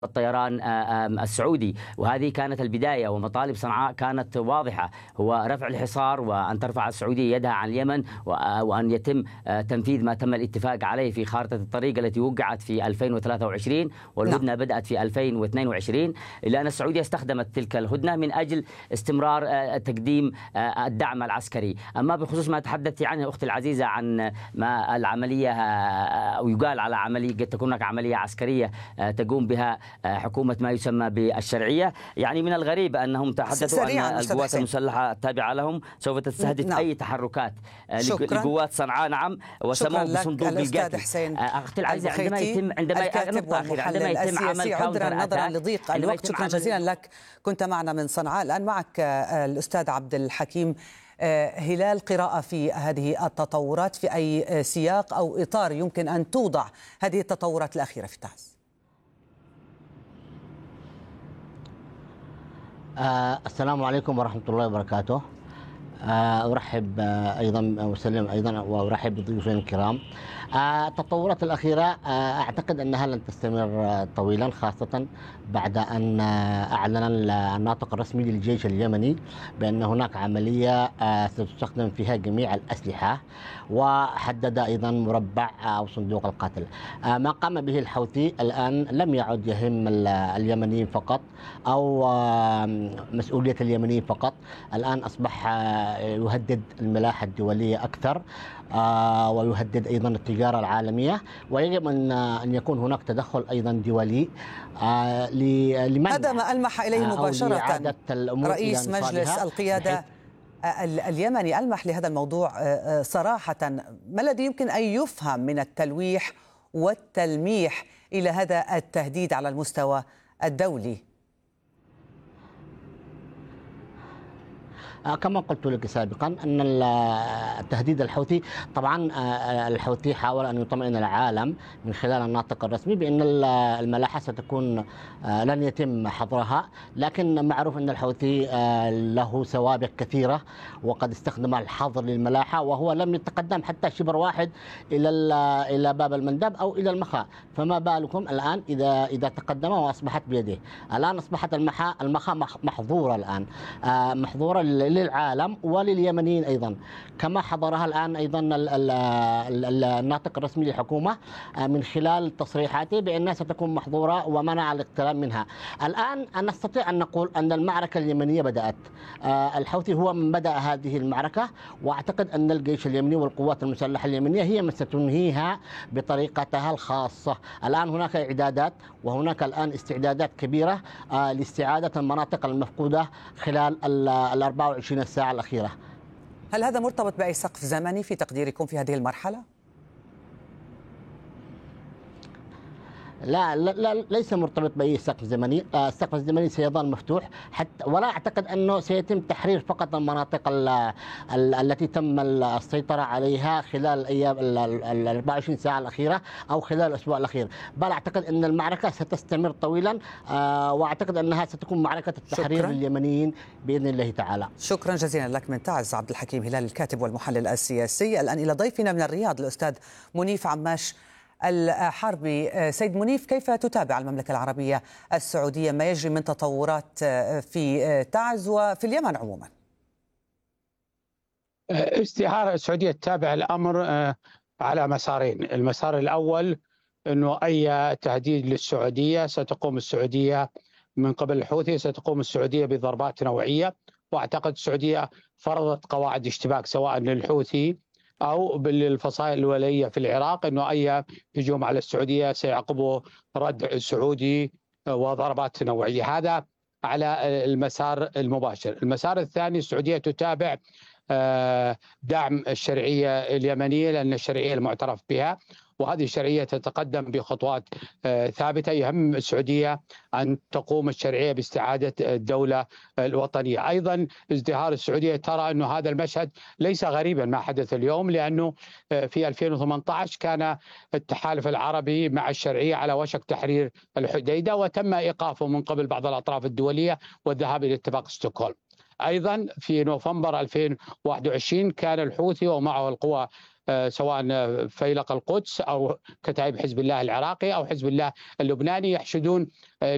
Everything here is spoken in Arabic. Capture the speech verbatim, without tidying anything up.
الطيران السعودي، وهذه كانت البداية. ومطالب صنعاء كانت واضحة، هو رفع الحصار وأن ترفع السعودية يدها عن اليمن، وأن يتم تنفيذ ما تم الاتفاق عليه في خارطة الطريق التي وقعت في ألفين وثلاثة وعشرين، والهدنة بدأت في ألفين واثنين وعشرين، إلا أن السعودية استخدمت تلك الهدنة من أجل استمرار تقديم الدعم العسكري. أما بخصوص ما تحدثت عنه أختي العزيزة عن ما العملية، أو يقال على عملية قد تكون هناك عملية عسكرية تقوم بها حكومة ما يسمى بالشرعية، يعني من الغريب أنهم تحدثوا أن القوات المسلحة التابعة لهم سوف تستهدف نعم. أي تحركات لقوات صنعاء، نعم، وسموه بصندوق القتل. أختي العزيزة، عندما يتم عندما عندما يتم عمل كاونتر نظرا لضيق الوقت، شكرا جزيلا لك، كنت معنا من صنعاء. الآن معك الأستاذ عبد الحكيم هلال، قراءة في هذه التطورات، في أي سياق أو إطار يمكن أن توضع هذه التطورات الأخيرة في تعز؟ آه السلام عليكم ورحمة الله وبركاته. آه أرحب آه أيضا وسلم أيضا وأرحب بضيوفنا الكرام. آه التطورات الأخيرة آه أعتقد أنها لن تستمر آه طويلا، خاصة بعد أن آه أعلن الناطق الرسمي للجيش اليمني بأن هناك عملية آه ستستخدم فيها جميع الأسلحة، وحدد أيضا مربع أو صندوق القتل. آه ما قام به الحوثي الآن لم يعد يهم اليمنيين فقط أو آه مسؤولية اليمنيين فقط، الآن أصبح آه يهدد الملاحة الدولية أكثر، آه ويهدد أيضا التجارة العالمية، ويجب أن أن يكون هناك تدخل أيضا دولي آه لمنع. هذا ما ألمح إليه مباشرة رئيس مجلس القيادة اليمني، ألمح لهذا الموضوع صراحة. ما الذي يمكن أن يفهم من التلويح والتلميح إلى هذا التهديد على المستوى الدولي؟ كما قلت لك سابقا أن التهديد الحوثي، طبعا الحوثي حاول أن يطمئن العالم من خلال الناطق الرسمي بأن الملاحة ستكون لن يتم حظرها، لكن معروف أن الحوثي له سوابق كثيرة وقد استخدم الحظر للملاحة، وهو لم يتقدم حتى شبر واحد إلى إلى باب المندب أو إلى المخا، فما بالكم الآن إذا إذا تقدم وأصبحت بيده. الآن أصبحت المخا المخا محظورة الآن، محظورة للعالم ولليمنيين أيضا، كما حضرها الآن أيضا الناطق الرسمي للحكومة من خلال تصريحاته بأنها ستكون محظورة ومنع الاقتراب منها. الآن نستطيع أن نقول أن المعركة اليمنية بدأت، الحوثي هو من بدأ هذه المعركة، وأعتقد أن الجيش اليمني والقوات المسلحة اليمنية هي من ستنهيها بطريقتها الخاصة. الآن هناك إعدادات وهناك الآن استعدادات كبيرة لاستعادة المناطق المفقودة خلال ال أربعة وعشرين ساعة الأخيرة. هل هذا مرتبط بأي سقف زمني في تقديركم في هذه المرحلة؟ لا, لا, لا ليس مرتبط بأي سقف زمني، السقف الزمني سيظل مفتوح حتى، ولا أعتقد أنه سيتم تحرير فقط المناطق ال ال التي تم السيطرة عليها خلال الأيام ال أربعة وعشرين ساعة الأخيرة أو خلال الأسبوع الأخير، بل أعتقد أن المعركة ستستمر طويلا، وأعتقد أنها ستكون معركة التحرير شكرا. لليمنيين بإذن الله تعالى. شكرا جزيلا لك من تعز عبد الحكيم هلال، الكاتب والمحلل السياسي. الآن إلى ضيفنا من الرياض الأستاذ منيف عماش الحربي. سيد منيف، كيف تتابع المملكة العربية السعودية ما يجري من تطورات في تعز وفي اليمن عموما؟ استعارة السعودية تتابع الأمر على مسارين. المسار الأول أنه أي تهديد للسعودية ستقوم السعودية من قبل الحوثي، ستقوم السعودية بضربات نوعية، وأعتقد السعودية فرضت قواعد اشتباك سواء للحوثي أو بالفصائل الولية في العراق، أنه أي هجوم على السعودية سيعقبه رد سعودي وضربات نوعية. هذا على المسار المباشر. المسار الثاني، السعودية تتابع دعم الشرعية اليمنية، لأن الشرعية المعترف بها، وهذه الشرعية تتقدم بخطوات ثابتة. يهم السعودية أن تقوم الشرعية باستعادة الدولة الوطنية. أيضا ازدهار السعودية، ترى أنه هذا المشهد ليس غريبا ما حدث اليوم، لأنه في ألفين وثمانية عشر كان التحالف العربي مع الشرعية على وشك تحرير الحديدة، وتم إيقافه من قبل بعض الأطراف الدولية والذهاب إلى اتفاق ستوكهولم. أيضا في نوفمبر ألفين وواحد وعشرين كان الحوثي ومعه القوى سواء فيلق القدس أو كتائب حزب الله العراقي أو حزب الله اللبناني يحشدون